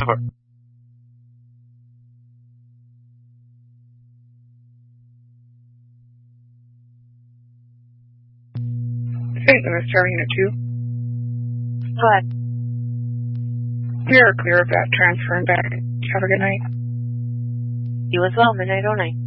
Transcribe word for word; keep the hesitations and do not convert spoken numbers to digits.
Over. Saint Louis, Tower Unit two. Go ahead. We are clear of that transfer and back. Have a good night. You as well, midnight oh nine.